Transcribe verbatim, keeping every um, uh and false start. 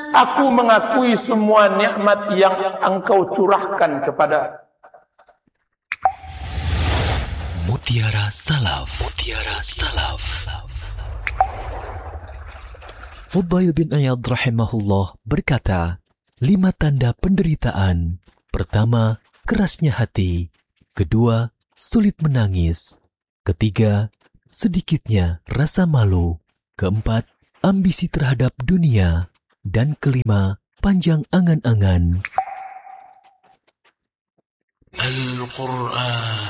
Aku mengakui semua nikmat yang engkau curahkan kepada. Mutiara Salaf. Mutiara Salaf. Fudail bin Iyad rahimahullah berkata, lima tanda penderitaan. Pertama, kerasnya hati. Kedua, sulit menangis. Ketiga, sedikitnya rasa malu. Keempat, ambisi terhadap dunia. Dan kelima, panjang angan-angan. Al-Quran.